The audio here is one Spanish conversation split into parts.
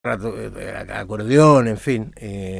acordeón, en fin,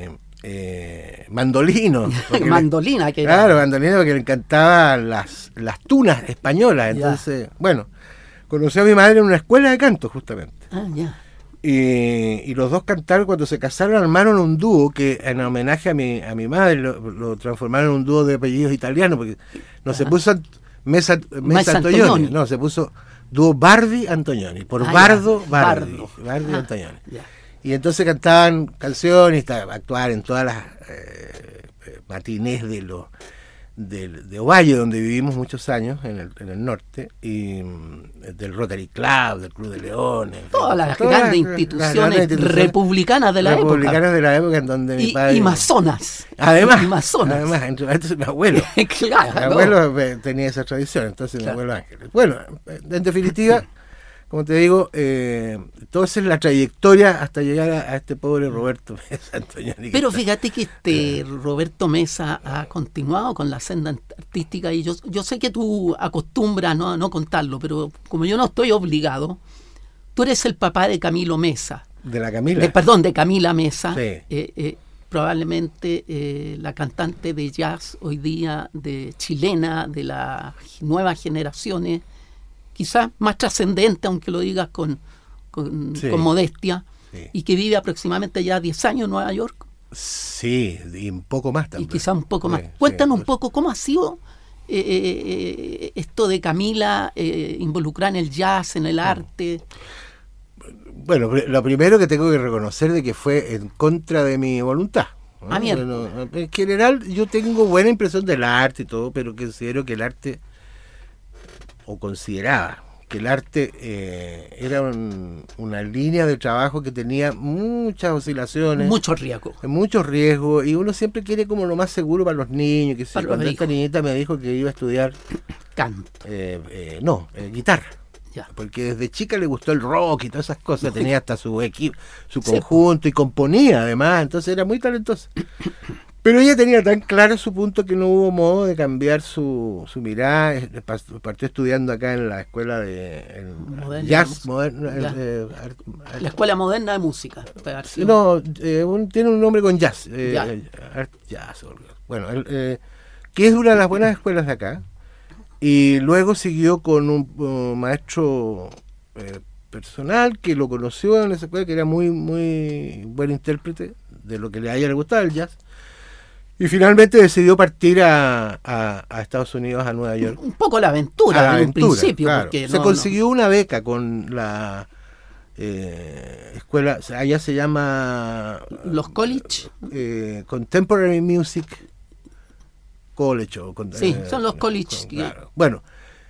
mandolino. Mandolina, que claro, mandolino, porque le encantaban las tunas españolas. Entonces, bueno, conocí a mi madre en una escuela de canto, justamente. Y los dos cantaron. Cuando se casaron armaron un dúo que en homenaje a mi madre lo transformaron en un dúo de apellidos italianos, porque no se puso Mesa Antonioni, no, se puso dúo Bardi Antonioni, por Bardi Antonioni. Y entonces cantaban canciones, actuaban en todas las matinés de Ovalle, donde vivimos muchos años, en el norte, y del Rotary Club, del Club de Leones. Todas las grandes instituciones republicanas de la época. Republicanas de la época, en donde mi padre... Y masonas. Además, entre paréntesis, mi abuelo. Claro. Mi abuelo tenía esa tradición, entonces mi abuelo Ángeles. Bueno, en definitiva, como te digo, entonces la trayectoria hasta llegar a este pobre Roberto Mesa Antonioni. Pero fíjate que Roberto Mesa ha continuado con la senda artística, y yo sé que tú acostumbras no contarlo, pero como yo no estoy obligado, tú eres el papá de Camilo Mesa. ¿De la Camila? De Camila Mesa. Sí. Probablemente la cantante de jazz hoy día, chilena, de las nuevas generaciones, quizás más trascendente, aunque lo digas con modestia, y que vive aproximadamente ya 10 años en Nueva York. Sí, y un poco más también. Y quizás un poco más. Cuéntanos un poco cómo ha sido esto de Camila, involucrar en el jazz, en el arte. Bueno, lo primero que tengo que reconocer de que fue en contra de mi voluntad. Bueno, en general yo tengo buena impresión del arte y todo, pero considero que el arte... o consideraba que el arte era una línea de trabajo que tenía muchas oscilaciones, muchos riesgos, y uno siempre quiere como lo más seguro para los niños. Cuando esta niñita me dijo que iba a estudiar canto, guitarra, porque desde chica le gustó el rock y todas esas cosas, tenía hasta su equipo, su conjunto, y componía además, entonces era muy talentosa. Pero ella tenía tan claro su punto que no hubo modo de cambiar su mirada. Partió estudiando acá en la escuela de jazz moderno. La Escuela Moderna de Música. No, tiene un nombre con jazz. Jazz. Bueno, que es una de las buenas escuelas de acá. Y luego siguió con un maestro personal que lo conoció en esa escuela, que era muy, muy buen intérprete de lo que a ella le gustaba el jazz. Y finalmente decidió partir a Estados Unidos, a Nueva York. Un poco la aventura, en un principio. Claro. Porque se consiguió una beca con la escuela, allá se llama... ¿Los college? Contemporary Music College. Son los college. Claro. Bueno,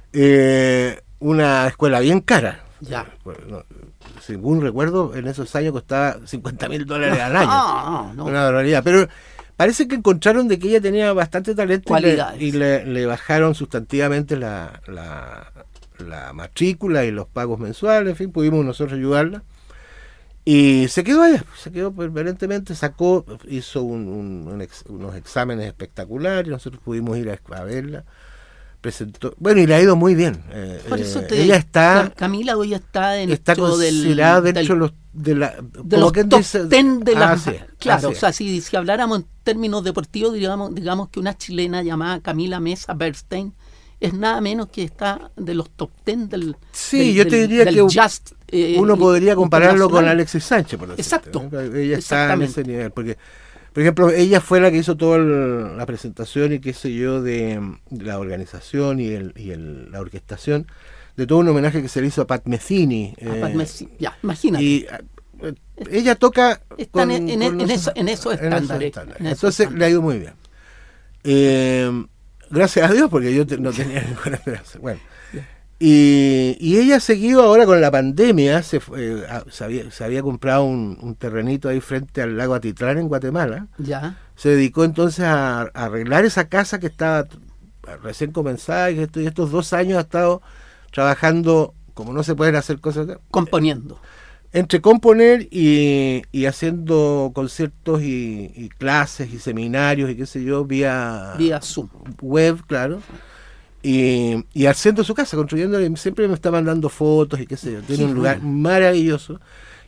una escuela bien cara. Según recuerdo, en esos años costaba $50,000 al año. Una barbaridad. Pero... parece que encontraron de que ella tenía bastante talento y le bajaron sustantivamente la matrícula y los pagos mensuales, en fin, pudimos nosotros ayudarla. Y se quedó allá, permanentemente, hizo unos exámenes espectaculares, nosotros pudimos ir a verla. Presentó, y le ha ido muy bien. Por eso ella está... Camila hoy está considerada dentro de los top 10 de la... Claro, o sea, si habláramos en términos deportivos, digamos que una chilena llamada Camila Mesa Bernstein es nada menos que está de los top 10 del yo te diría que jazz, uno podría compararlo con Alexis Sánchez, por decirlo. Exacto. Ella está en ese nivel, porque... por ejemplo, ella fue la que hizo toda la presentación y qué sé yo de la organización y la orquestación de todo un homenaje que se le hizo a Pat Metheny. Imagínate. Y ella toca en esos estándares. Entonces le ha ido muy bien. Gracias a Dios, porque yo no tenía ninguna esperanza. Bueno. Y ella ha seguido ahora con la pandemia, se había comprado un terrenito ahí frente al lago Atitlán en Guatemala. Se dedicó entonces a arreglar esa casa que estaba recién comenzada, y estos 2 años ha estado trabajando, como no se pueden hacer cosas acá, componiendo. Entre componer y haciendo conciertos y clases y seminarios y qué sé yo, vía Zoom. Web, claro. Y haciendo su casa, construyendo, siempre me está mandando fotos y qué sé yo. Tiene un lugar maravilloso.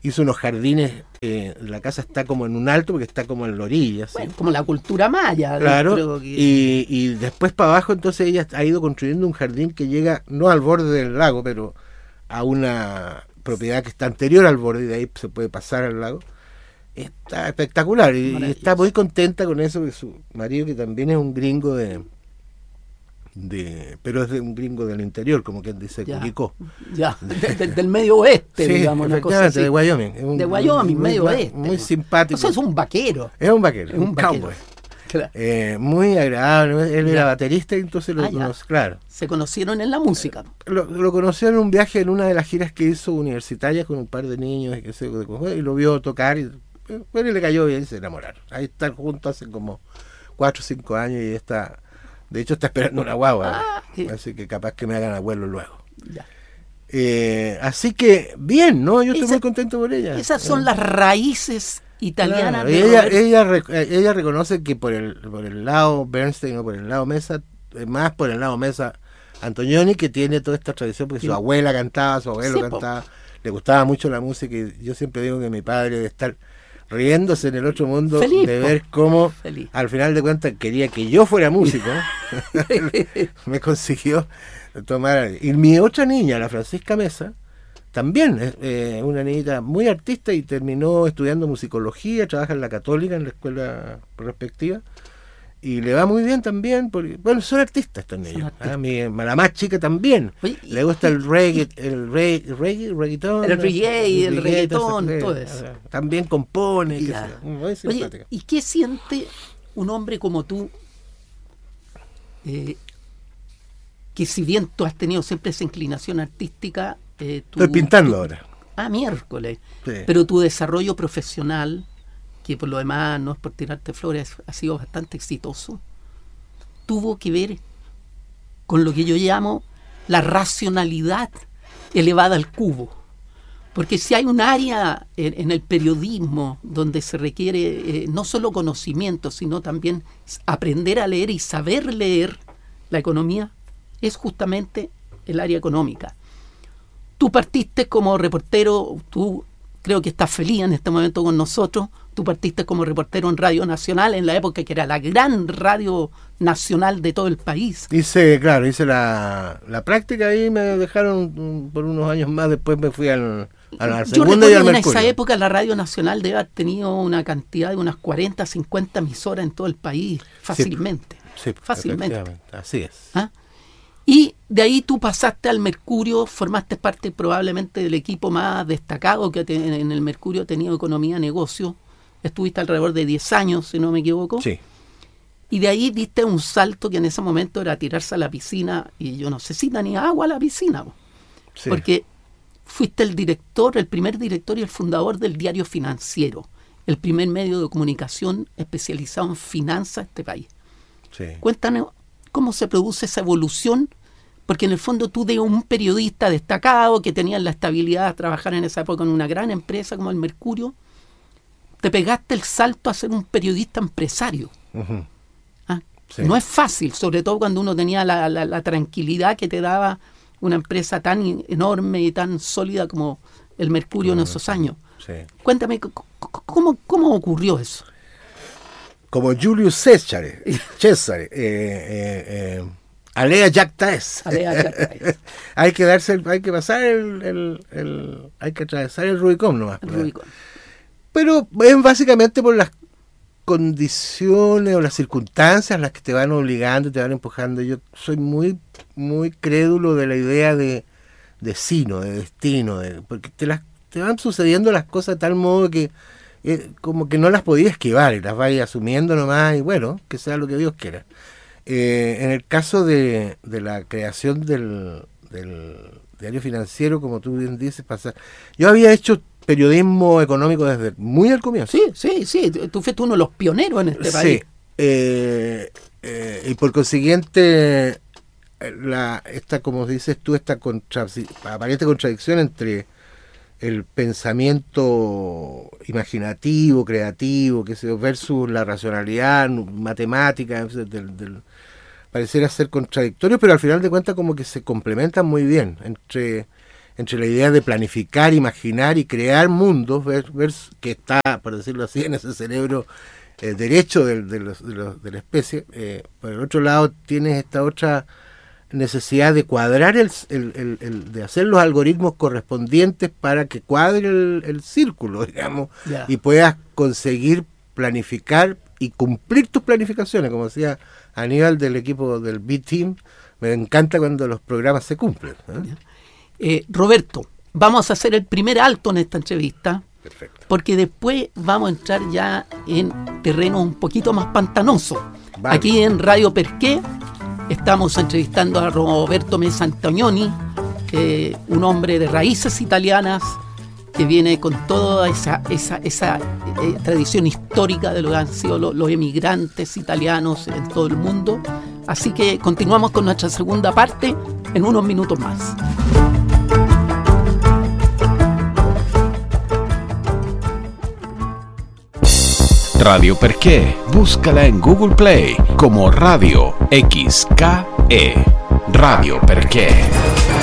hizo unos jardines, la casa está como en un alto porque está como en la orilla. ¿sí? Bueno, como la cultura maya. Claro, y después para abajo entonces ella ha ido construyendo un jardín que llega no al borde del lago, pero a una propiedad que está anterior al borde y de ahí se puede pasar al lago. Está espectacular y está muy contenta con eso, que su marido, que también es un gringo pero es de un gringo del interior, como quien dice, Curicó. Ya, del medio oeste, sí, digamos, una cosa así. De Wyoming. De Wyoming, medio oeste. Muy simpático. O sea, es un vaquero. Es un vaquero, es un cowboy. Claro. Muy agradable. Él era baterista y entonces lo conoció, claro. Se conocieron en la música. Lo conoció en un viaje, en una de las giras que hizo universitarias con un par de niños y lo vio tocar y le cayó bien y se enamoraron. Ahí están juntos hace como 4 o 5 años y está... De hecho, está esperando una guagua, así que capaz que me hagan abuelo luego. Ya. Así que, bien, ¿no? Yo estoy muy contento por ella. Esas son las raíces italianas. Claro. Ella reconoce que por el lado Bernstein o por el lado Mesa, más por el lado Mesa, Antonioni, que tiene toda esta tradición, porque su abuela cantaba, su abuelo cantaba, le gustaba mucho la música, y yo siempre digo que mi padre debe estar riéndose en el otro mundo de ver cómo al final de cuentas quería que yo fuera músico. Me consiguió tomar. Y mi otra niña, la Francisca Mesa, también es una niñita muy artista y terminó estudiando musicología, trabaja en la Católica, en la escuela respectiva, y le va muy bien también, porque, bueno, son artistas estos niños. La más chica también. Oye, le gusta el reggae, el reggaetón. El reggaetón, todo eso. También compone. Muy simpática. Oye, ¿y qué siente un hombre como tú, que si bien tú has tenido siempre esa inclinación artística... Estoy pintando ahora. Miércoles. Sí. Pero tu desarrollo profesional, que por lo demás, no es por tirarte flores, ha sido bastante exitoso, tuvo que ver con lo que yo llamo la racionalidad elevada al cubo. Porque si hay un área en el periodismo donde se requiere no solo conocimiento, sino también aprender a leer y saber leer la economía, es justamente el área económica. Tú partiste como reportero, tú creo que estás feliz en este momento con nosotros. Tú partiste como reportero en Radio Nacional en la época que era la gran radio nacional de todo el país. Hice la práctica ahí, me dejaron por unos años más, después me fui a la segunda y al Mercurio. En esa época la Radio Nacional debe haber tenido una cantidad de unas 40, 50 emisoras en todo el país, fácilmente. Sí, fácilmente. Así es. Y de ahí tú pasaste al Mercurio, formaste parte probablemente del equipo más destacado que en el Mercurio ha tenido economía, negocio. Estuviste alrededor de 10 años, si no me equivoco. Sí. Y de ahí diste un salto que en ese momento era tirarse a la piscina, y yo no sé si tenía agua a la piscina. Sí. Porque fuiste el primer director y el fundador del Diario Financiero, el primer medio de comunicación especializado en finanzas de este país. Sí. Cuéntanos cómo se produce esa evolución, porque en el fondo tú, de un periodista destacado que tenía la estabilidad de trabajar en esa época en una gran empresa como el Mercurio, te pegaste el salto a ser un periodista empresario. Uh-huh. Sí. No es fácil, sobre todo cuando uno tenía la tranquilidad que te daba una empresa tan enorme y tan sólida como el Mercurio en esos años. Sí. Cuéntame, ¿cómo ocurrió eso? Como Julius César, alea jacta es. Hay que pasar hay que atravesar el Rubicón nomás. Pero es básicamente por las condiciones o las circunstancias las que te van obligando, te van empujando. Yo soy muy, muy crédulo de la idea de sino, de destino, porque te van sucediendo las cosas de tal modo que como que no las podías esquivar y las vas asumiendo nomás, y bueno, que sea lo que Dios quiera. En el caso de la creación del Diario Financiero, como tú bien dices, yo había hecho periodismo económico desde muy al comienzo. Sí, tú fuiste uno de los pioneros en este país. Y por consiguiente, como dices tú, esta aparente contradicción entre el pensamiento imaginativo, creativo, versus la racionalidad matemática, pareciera ser contradictorio, pero al final de cuentas como que se complementan muy bien entre entre la idea de planificar, imaginar y crear mundos, ver que está, por decirlo así, en ese cerebro derecho de la especie. Por el otro lado tienes esta otra necesidad de cuadrar de hacer los algoritmos correspondientes para que cuadre el círculo, digamos, y puedas conseguir planificar y cumplir tus planificaciones, como decía Aníbal del equipo del B-Team. Me encanta cuando los programas se cumplen. Roberto, vamos a hacer el primer alto en esta entrevista. Perfecto. Porque después vamos a entrar ya en terreno un poquito más pantanoso. Vale. Aquí en Radio Perché estamos entrevistando a Roberto Mesa Antonioni, un hombre de raíces italianas que viene con toda esa tradición histórica de lo que han sido los emigrantes italianos en todo el mundo. Así que continuamos con nuestra segunda parte en unos minutos más. Radio Perché, búscala en Google Play como Radio XKE. Radio Perché.